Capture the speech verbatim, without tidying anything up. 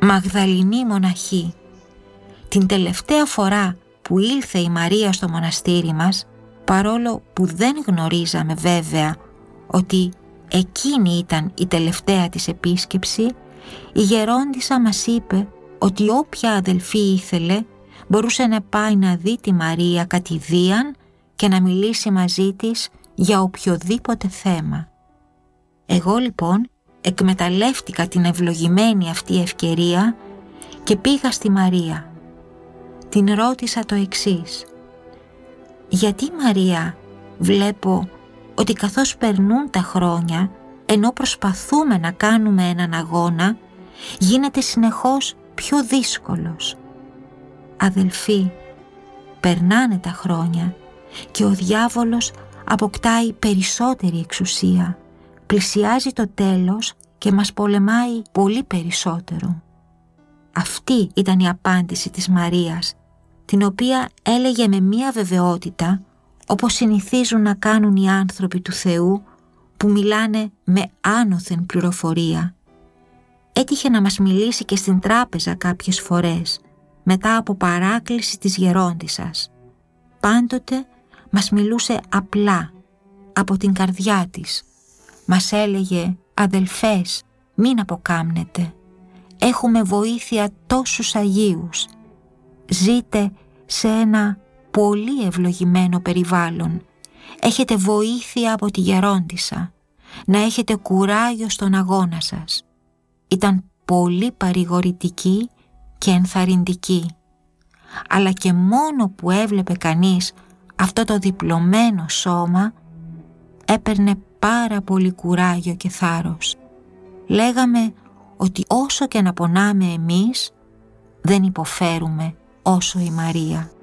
Μαγδαληνή μοναχή. Την τελευταία φορά που ήλθε η Μαρία στο μοναστήρι μας, παρόλο που δεν γνωρίζαμε βέβαια ότι εκείνη ήταν η τελευταία της επίσκεψη, η γερόντισσα μας είπε ότι όποια αδελφή ήθελε μπορούσε να πάει να δει τη Μαρία κατηδίαν και να μιλήσει μαζί της για οποιοδήποτε θέμα. Εγώ λοιπόν εκμεταλλεύτηκα την ευλογημένη αυτή ευκαιρία και πήγα στη Μαρία. Την ρώτησα το εξής: «Γιατί, Μαρία, βλέπω ότι καθώς περνούν τα χρόνια, ενώ προσπαθούμε να κάνουμε έναν αγώνα, γίνεται συνεχώς πιο δύσκολος?» «Αδελφοί, περνάνε τα χρόνια και ο διάβολος αποκτάει περισσότερη εξουσία, πλησιάζει το τέλος και μας πολεμάει πολύ περισσότερο». Αυτή ήταν η απάντηση της Μαρίας, την οποία έλεγε με μία βεβαιότητα, όπως συνηθίζουν να κάνουν οι άνθρωποι του Θεού που μιλάνε με άνωθεν πληροφορία. Έτυχε να μας μιλήσει και στην τράπεζα κάποιες φορές, μετά από παράκληση της γερόντισσας. Πάντοτε μας μιλούσε απλά, από την καρδιά της. Μας έλεγε: «Αδελφές, μην αποκάμνετε. Έχουμε βοήθεια τόσους Αγίους. Ζείτε σε ένα πολύ ευλογημένο περιβάλλον. Έχετε βοήθεια από τη γερόντισσα. Να έχετε κουράγιο στον αγώνα σας». Ήταν πολύ παρηγορητική και ενθαρρυντική. Αλλά και μόνο που έβλεπε κανείς αυτό το διπλωμένο σώμα, έπαιρνε πάρα πολύ κουράγιο και θάρρος. Λέγαμε ότι όσο και να πονάμε εμείς, δεν υποφέρουμε όσο η Μαρία.